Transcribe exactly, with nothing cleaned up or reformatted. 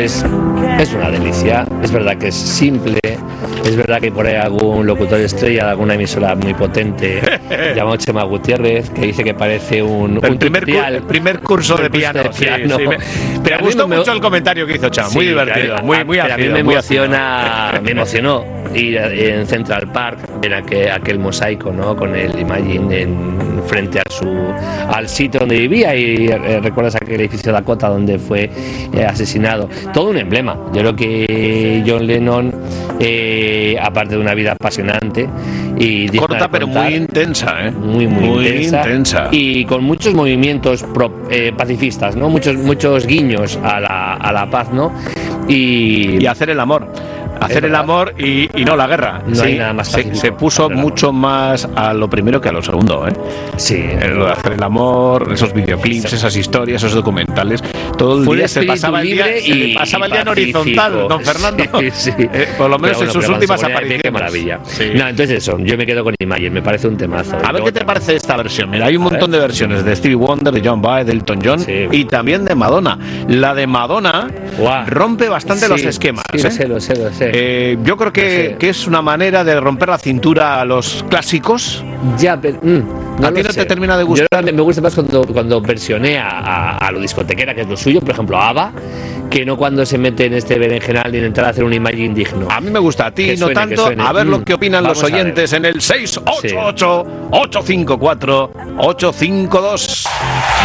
es, es una delicia. Es verdad que es simple, es verdad que por ahí algún locutor estrella de alguna emisora muy potente llamado Chema Gutiérrez, que dice que parece un, el, un primer tutorial, el primer curso de piano, de piano. Sí, sí, me, pero me gustó me, mucho el comentario que hizo Chema, sí, muy divertido, muy, muy ácido, a mí me emociona, me emocionó ir en Central Park, ver aquel, aquel mosaico, ¿no? Con el Imagine en, frente a su al sitio donde vivía, y eh, recuerdas aquel edificio Dakota donde fue eh, asesinado. Todo un emblema. Yo creo que John Lennon, eh, aparte de una vida apasionante y corta pero contar, muy intensa, ¿eh? muy muy, muy intensa, intensa y con muchos movimientos pro, eh, pacifistas, ¿no? Muchos muchos guiños a la a la paz, ¿no? Y, y hacer el amor. Hacer el amor y, y no la guerra. No sí, hay nada más se, se puso mucho más a lo primero que a lo segundo, ¿eh? Sí. Lo de hacer el amor, esos videoclips, sí. Esas historias, esos documentales. Todo el Fue día se pasaba el día, y, se pasaba y el día en horizontal, don Fernando. Sí, sí. Eh, por lo menos bueno, en sus últimas apariciones. Qué maravilla. Sí. No, entonces eso, yo me quedo con Imagine, me parece un temazo. A ver qué te parece esta versión. Mira, hay un montón de versiones de Stevie Wonder, de John Baez, de Elton John, sí. Y también de Madonna. La de Madonna wow. rompe bastante sí, los esquemas. Sí, ¿eh? lo sé, lo sé, lo sé. Eh, yo creo que, que es una manera de romper la cintura a los clásicos. Ya, pero mm, no a ti no sé. te termina de gustar. Yo me gusta más cuando, cuando versionea a, a lo discotequera, que es lo suyo, por ejemplo, ABBA, que no cuando se mete en este berenjenal ni en entrar a hacer un Imagine digno. A mí me gusta, a ti que no suene, tanto. A ver mm, lo que opinan los oyentes en el seis ocho ocho, ocho cinco cuatro, ocho cinco dos.